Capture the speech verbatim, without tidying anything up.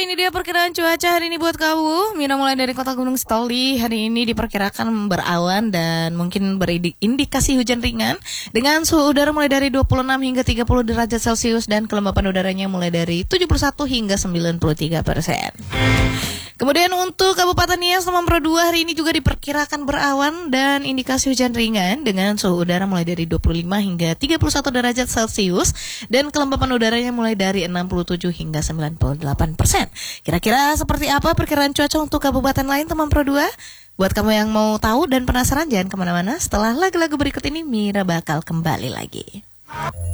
ini dia perkiraan cuaca hari ini buat kamu. Mira mulai dari kota Gunung Sitoli. Hari ini diperkirakan berawan dan mungkin berindikasi hujan ringan dengan suhu udara mulai dari dua puluh enam hingga tiga puluh derajat Celcius dan kelembapan udaranya mulai dari tujuh puluh satu hingga sembilan puluh tiga persen. Kemudian untuk Kabupaten Nias Nomor dua hari ini juga diperkirakan berawan dan indikasi hujan ringan dengan suhu udara mulai dari dua puluh lima hingga tiga puluh satu derajat Celcius dan kelembapan udaranya mulai dari enam puluh tujuh hingga sembilan puluh delapan persen. Kira-kira seperti apa perkiraan cuaca untuk kabupaten lain teman Pro dua? Buat kamu yang mau tahu dan penasaran jangan kemana-mana. Setelah lagu-lagu berikut ini Mira bakal kembali lagi.